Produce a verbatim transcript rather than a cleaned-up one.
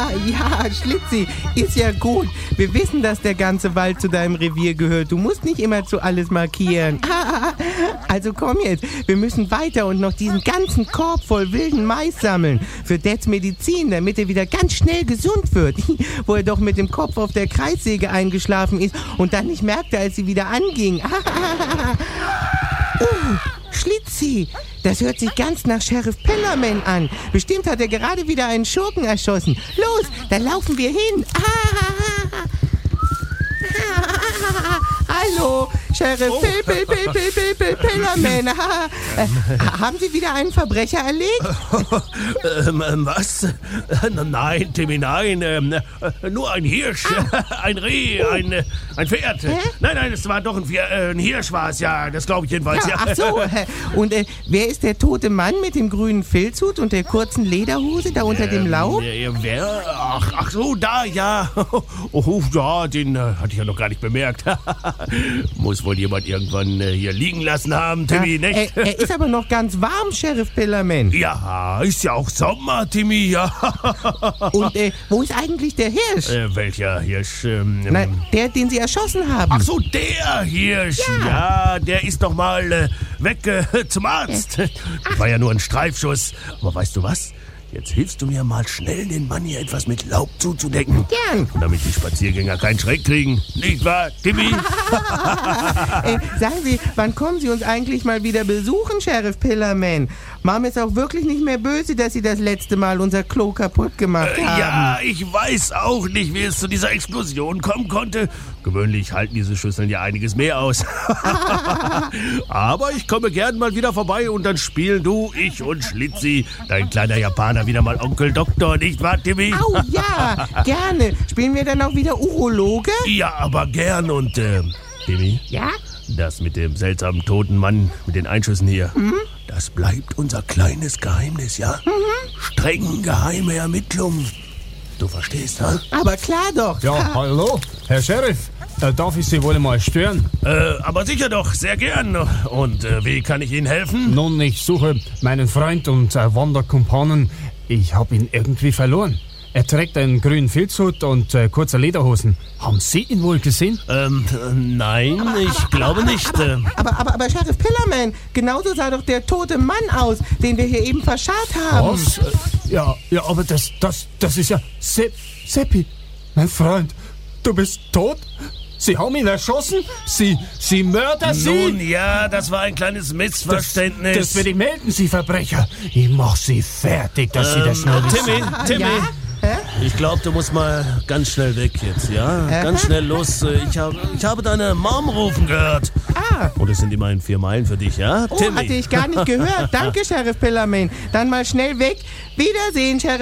Ja, Schlitzi, ist ja gut. Wir wissen, dass der ganze Wald zu deinem Revier gehört. Du musst nicht immer zu alles markieren. Also komm jetzt, wir müssen weiter und noch diesen ganzen Korb voll wilden Mais sammeln. Für Dads Medizin, damit er wieder ganz schnell gesund wird. Wo er doch mit dem Kopf auf der Kreissäge eingeschlafen ist und dann nicht merkte, als sie wieder anging. uh, Schlitzi, das hört sich ganz nach Sheriff Pellerman an. Bestimmt hat er gerade wieder einen Schurken erschossen. Los, dann laufen wir hin. Hallo, Sheriff Oh. Pel, Pel, Pel, Pel, Pel, Pel, Pellerman. äh, haben Sie wieder einen Verbrecher erlegt? ähm, ähm, was? Äh, nein, Timmy, nein. Ähm, äh, nur ein Hirsch, Ah. ein Reh, Oh. ein, äh, ein Pferd. Hä? Nein, nein, es war doch ein, Vier, äh, ein Hirsch, war es, ja. Das glaube ich jedenfalls, ja. Ja, ach so. äh, Und äh, wer ist der tote Mann mit dem grünen Filzhut und der kurzen Lederhose da unter dem Laub? Ähm, äh, wer? Ach, ach so, da, ja. Oh, ja, den äh, hatte ich ja noch gar nicht bemerkt. Muss wohl jemand irgendwann äh, hier liegen lassen haben, Timmy, Ja, nicht? Er, er ist aber noch ganz warm, Sheriff Pellerman. Ja, ist ja auch Sommer, Timmy, ja. Und äh, wo ist eigentlich der Hirsch? äh, welcher Hirsch? Ähm, Nein, der, den Sie erschossen haben. Ach so, der Hirsch. Ja. Ja, der ist doch mal äh, weg äh, zum Arzt. War ja nur ein Streifschuss. Aber weißt du was? Jetzt hilfst du mir mal schnell, den Mann hier etwas mit Laub zuzudecken. Gern. Damit die Spaziergänger keinen Schreck kriegen. Nicht wahr, Timmy? äh, sagen Sie, wann kommen Sie uns eigentlich mal wieder besuchen, Sheriff Pellerman? Mom ist auch wirklich nicht mehr böse, dass Sie das letzte Mal unser Klo kaputt gemacht Äh, haben. ja, ich weiß auch nicht, wie es zu dieser Explosion kommen konnte. Gewöhnlich halten diese Schüsseln ja einiges mehr aus. Aber ich komme gern mal wieder vorbei und dann spielen du, ich und Schlitzi, dein kleiner Japaner, wieder mal Onkel Doktor, nicht wahr, Timmy? Au, ja, gerne. Spielen wir dann auch wieder Urologe? Ja, aber gern und, äh, Timmy, Ja? das mit dem seltsamen toten Mann mit den Einschüssen hier, das bleibt unser kleines Geheimnis, ja? Streng geheime Ermittlungen. Du verstehst, ha? Aber klar doch. Ja, hallo, Herr Sheriff. Äh, darf ich Sie wohl mal stören? Äh, aber sicher doch, sehr gern. Und äh, wie kann ich Ihnen helfen? Nun, ich suche meinen Freund und äh, Wanderkumpanen. Ich habe ihn irgendwie verloren. Er trägt einen grünen Filzhut und äh, kurze Lederhosen. Haben Sie ihn wohl gesehen? Ähm, äh, nein, ich glaube nicht. äh. Aber, aber, aber Sheriff Pellerman, genauso sah doch der tote Mann aus, den wir hier eben verscharrt haben. Was? Äh, ja, ja, aber das, das, das ist ja Sepp, Seppi, mein Freund. Du bist tot? Sie haben ihn erschossen? Sie, Sie Mörder, Sie? Nun ja, das war ein kleines das, Missverständnis. das werde ich melden, Sie Verbrecher. Ich mach Sie fertig, dass Sie das nur wissen. Timmy, Timmy. Ja? Hä? Ich glaube, du musst mal ganz schnell weg jetzt, ja? Ganz schnell los. Äh, Ich habe, ich habe deine Mom rufen gehört. Ah. Und es sind immerhin vier Meilen für dich, ja? Oh, hatte ich gar nicht gehört. Danke, Sheriff Pellerman. Dann mal schnell weg. Wiedersehen, Sheriff.